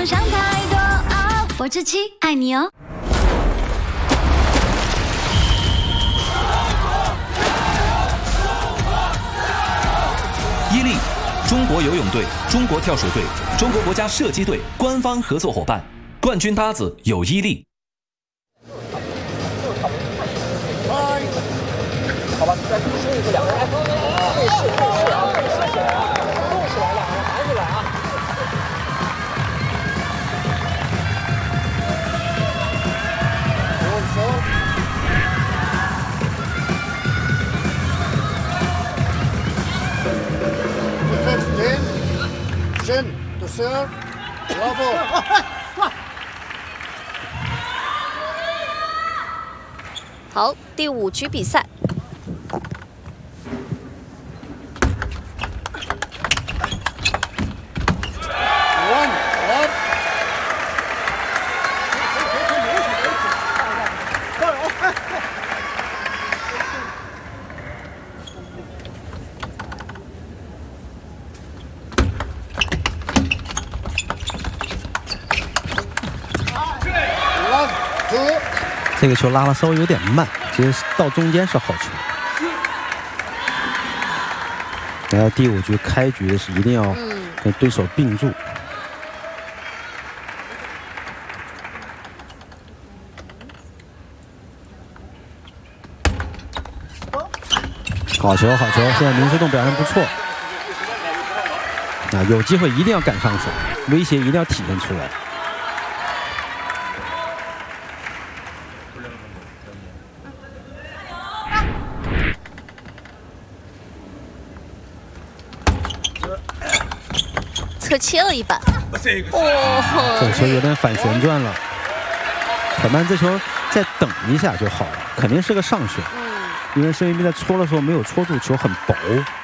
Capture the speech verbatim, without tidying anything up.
不想太多。哦，我志七爱你哦。 伊利，中国游泳队、中国跳水队、中国国家射击队官方合作伙伴，冠军搭子有伊利。 好吧，再说一个两个人，对视对视啊，对视起来啊，动起来，两个人含起来啊。我走。Defense in, Shin to serve, bravo. 好，第五局比赛。 这个球拉的稍微有点慢，其实到中间是好球。然后第五局开局的是一定要跟对手并住。好球，好球！现在林思栋表现不错，啊，有机会一定要赶上手，威胁一定要体现出来。 侧切了一板，哦， 这个球有点反旋转了。可曼这球再等一下就好了，肯定是个上旋，因为申云斌在搓的时候没有搓住，球很薄。